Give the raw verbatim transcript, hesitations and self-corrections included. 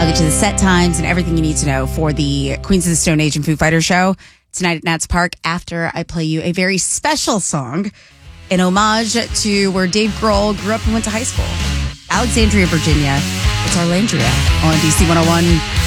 I'll get to the set times and everything you need to know for the Queens of the Stone Age and Foo Fighters show tonight at Nats Park after I play you a very special song in homage to where Dave Grohl grew up and went to high school. Alexandria, Virginia. It's Arlandria on D C one oh one.